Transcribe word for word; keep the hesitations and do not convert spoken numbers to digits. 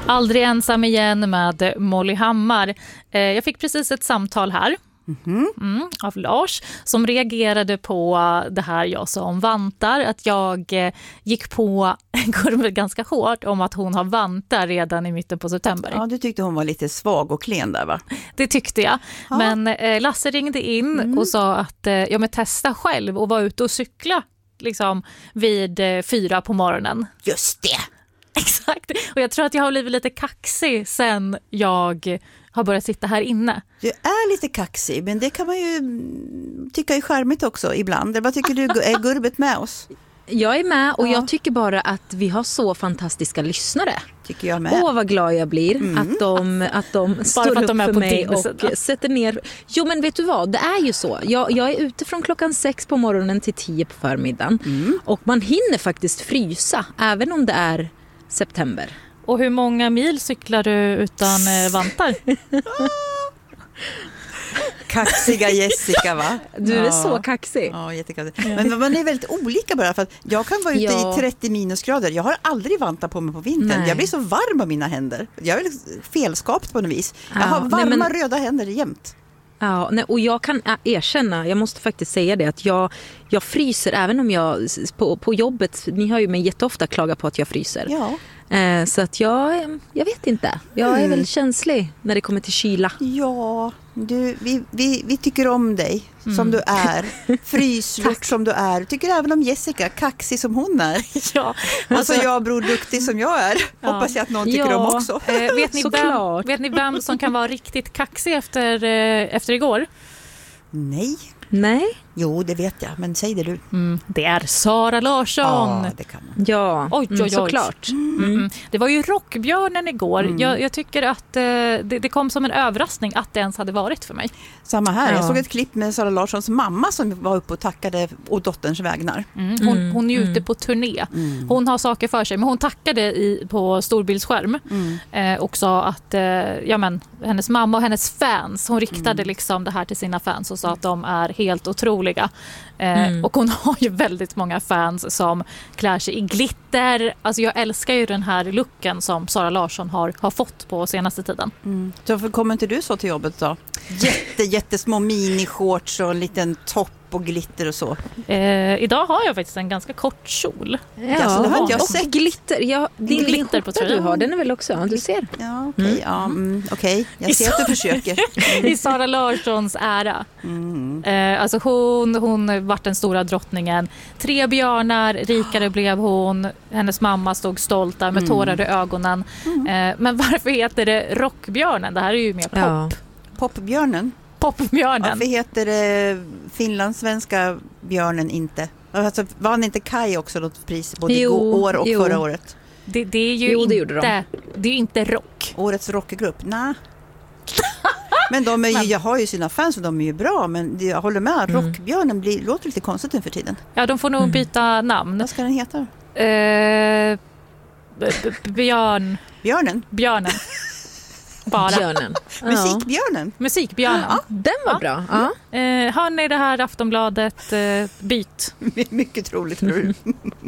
Aldrig ensam igen med Molly Hammar. Eh, jag fick precis ett samtal här. Mm-hmm. Mm, av Lars som reagerade på det här jag sa om vantar, att jag eh, gick på Gurbet ganska hårt om att hon har vantar redan i mitten på september. Ja, du tyckte hon var lite svag och klen där, va? Det tyckte jag, ja. Men eh, Lasse ringde in mm. och sa att eh, jag med testa själv och var ute och cykla liksom vid eh, fyra på morgonen. Just det! Exakt, och jag tror att jag har blivit lite kaxig sen jag har börjat sitta här inne. Du är lite kaxig, men det kan man ju tycka är charmigt också ibland. Vad tycker du, är Gurbet med oss? Jag är med och ja. jag tycker bara att vi har så fantastiska lyssnare. Tycker jag med. Åh, vad glad jag blir mm. att de, att de står att de upp är för på mig och sida. sätter ner. Jo, men vet du vad? Det är ju så. Jag, jag är ute från klockan sex på morgonen till tio på förmiddagen. Mm. Och man hinner faktiskt frysa även om det är september. Och hur många mil cyklar du utan eh, vantar? Kaxiga Jessica, va? Du är ja. så kaxig. Ja, jättekaxig. Men man är väldigt olika bara, för att jag kan vara ute ja. i trettio minusgrader. Jag har aldrig vantar på mig på vintern. Nej. Jag blir så varm av mina händer. Jag är felskapt på något vis. Jag ja. har varma Nej, men... röda händer jämt. Ja, nej, och jag kan erkänna, jag måste faktiskt säga det, att jag, jag fryser även om jag på, på jobbet, ni har ju mig jätteofta klaga på att jag fryser. Ja. Eh, så att jag, jag vet inte, jag är mm. väl känslig när det kommer till kyla. Ja, du, vi, vi, vi tycker om dig mm. som du är, fryslort som du är. Tycker även om Jessica, kaxig som hon är. Ja, alltså jag bror duktig som jag är. Ja. Hoppas jag att någon tycker ja. om också. Eh, vet, ni vem, vet ni vem som kan vara riktigt kaxig efter, eh, efter igår? Nej. Nej. Jo, det vet jag, men säg det du. Mm, det är Sara Larsson. Ja, det kan man. Ja, oj, oj, oj. såklart. Mm. Mm. Det var ju Rockbjörnen igår. Mm. Jag, jag tycker att eh, det, det kom som en överraskning att det ens hade varit för mig. Samma här. Ja. Jag såg ett klipp med Sara Larssons mamma som var uppe och tackade och dotterns vägnar. Mm. Hon, hon är ute mm. på turné. Mm. Hon har saker för sig, men hon tackade i, på storbildsskärm mm. eh, och sa att eh, ja, men, hennes mamma och hennes fans, hon riktade mm. liksom det här till sina fans och sa att de är helt otroliga. Eh, mm. Och hon har ju väldigt många fans som klär sig i glitter. Alltså jag älskar ju den här looken som Sara Larsson har, har fått på senaste tiden. Mm. Så kommer inte du så till jobbet då? Jätte, jättesmå minishorts och en liten topp och glitter och så. Eh, idag har jag faktiskt en ganska kort kjol. Ja, ja, det har jag sett. Glitter. Ja, din glitter på tröjan. Du har den är väl också, du ser. Ja, okej. Okay, mm. ja, mm, okay. Jag ser att du försöker. I Sara Larssons ära. Mm. Eh, alltså hon, hon vart den stora drottningen. Tre björnar, rikare blev hon. Hennes mamma stod stolt där med mm. tårar i ögonen. Mm. Eh, men varför heter det Rockbjörnen? Det här är ju mer pop. Ja. Popbjörnen? Popbjörnen. Varför heter det finlandssvenska björnen inte? Alltså, var han inte Kai också något pris både jo, år och jo. förra året? Det, det är ju jo, det inte, det är inte rock. Årets rockgrupp? Nej. Men de är ju, jag har ju sina fans och de är ju bra, men jag håller med, mm. Rockbjörnen blir, låter lite konstigt nu för tiden. Ja, de får nog mm. byta namn. Vad ska den heta? Eh, b- b- björn. Björnen? Björnen. Bara. Björnen. Musikbjörnen. Musikbjörnen. Ja, den var ja. bra. Ja. Eh, hör ni det här Aftonbladet? Eh, byt. Mycket troligt, tror du.